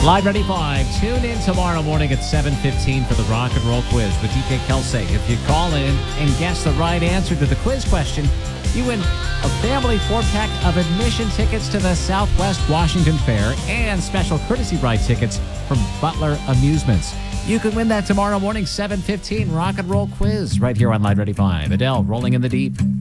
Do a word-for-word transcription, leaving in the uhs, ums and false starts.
Live ninety-five. Tune in tomorrow morning at seven fifteen for the Rock and Roll Quiz with D J Kelsey. If you call in and guess the right answer to the quiz question, you win a family four-pack of admission tickets to the Southwest Washington Fair and special courtesy ride tickets from Butler Amusements. You can win that tomorrow morning, seven fifteen Rock and Roll Quiz right here on Live ninety-five. Adele, Rolling in the Deep.